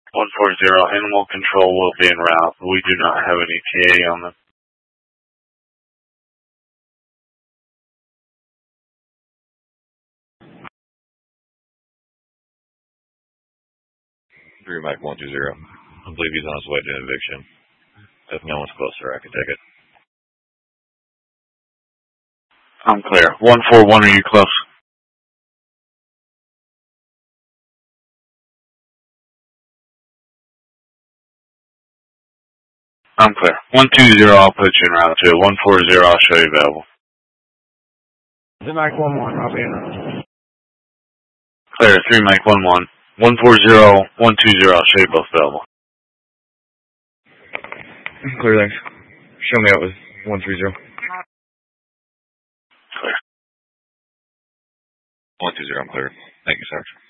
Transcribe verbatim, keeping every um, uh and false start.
one four zero, animal control will be en route. We do not have any T A on them. three Mike one two zero. I believe he's on his way to eviction. If no one's closer, I can take it. I'm clear. one four one, are you close? I'm clear. one two zero, I'll put you in route two. one four zero, I'll show you available. three Mike one one, I'll be in route. Clear, three Mike one one. one four zero, one two zero, I'll show you both available. Clear, thanks. Show me out with one three zero. Clear. one two zero, I'm clear. Thank you, sir.